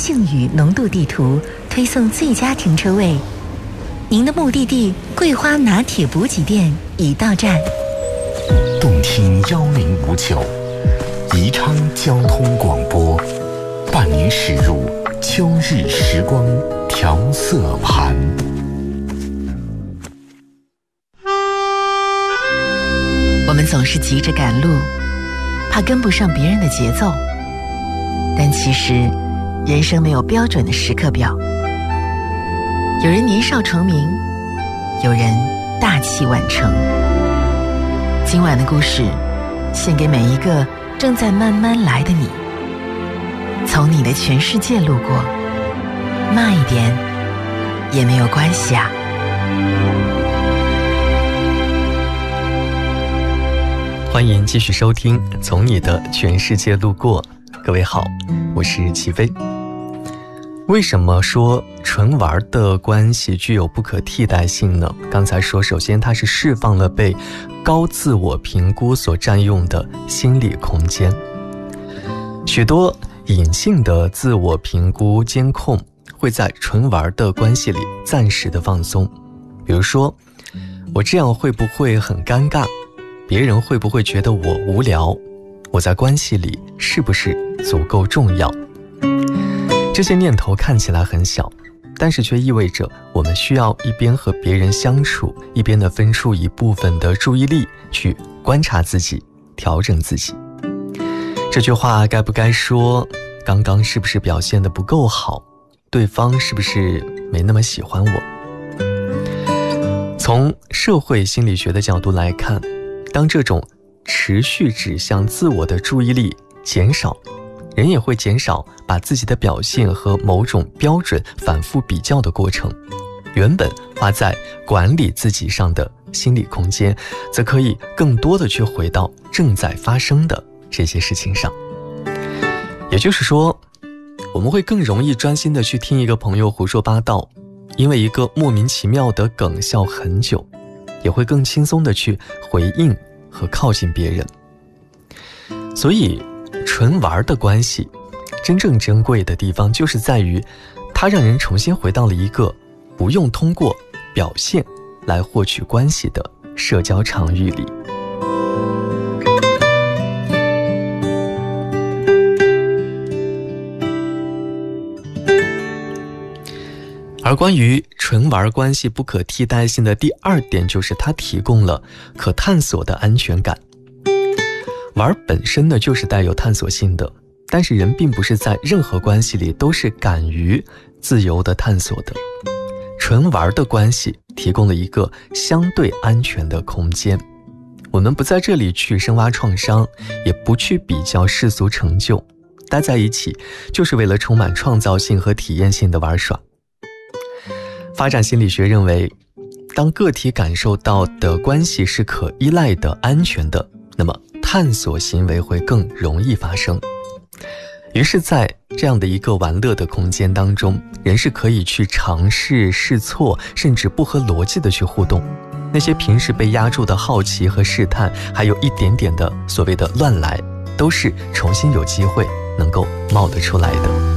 幸宇浓度地图推送最佳停车位，您的目的地桂花拿铁补给店已到站。 动听1059，宜昌交通广播，伴您驶入秋日时光调色盘。 我们总是急着赶路，怕跟不上别人的节奏，但其实人生没有标准的时刻表。有人年少成名，有人大器晚成。今晚的故事献给每一个正在慢慢来的你，从你的全世界路过，慢一点也没有关系啊。 欢迎继续收听《从你的全世界路过》。各位好，我是齐飞。为什么说纯玩的关系具有不可替代性呢？刚才说，首先它是释放了被高自我评估所占用的心理空间。许多隐性的自我评估监控会在纯玩的关系里暂时的放松。比如说，我这样会不会很尴尬？别人会不会觉得我无聊？我在关系里是不是足够重要？这些念头看起来很小，但是却意味着我们需要一边和别人相处，一边的分出一部分的注意力去观察自己，调整自己。这句话该不该说？刚刚是不是表现得不够好？对方是不是没那么喜欢我？从社会心理学的角度来看，当这种持续指向自我的注意力减少，人也会减少把自己的表现和某种标准反复比较的过程。原本花在管理自己上的心理空间，则可以更多的去回到正在发生的这些事情上。也就是说，我们会更容易专心的去听一个朋友胡说八道，因为一个莫名其妙的梗笑很久，也会更轻松的去回应和靠近别人。所以纯玩的关系真正珍贵的地方，就是在于它让人重新回到了一个不用通过表现来获取关系的社交场域里。而关于纯玩关系不可替代性的第二点，就是它提供了可探索的安全感。玩本身呢，就是带有探索性的，但是人并不是在任何关系里都是敢于自由的探索的。纯玩的关系提供了一个相对安全的空间，我们不在这里去深挖创伤，也不去比较世俗成就，待在一起就是为了充满创造性和体验性的玩耍。发展心理学认为，当个体感受到的关系是可依赖的、安全的，那么探索行为会更容易发生。于是在这样的一个玩乐的空间当中，人是可以去尝试、试错，甚至不合逻辑的去互动。那些平时被压住的好奇和试探，还有一点点的所谓的乱来，都是重新有机会能够冒得出来的。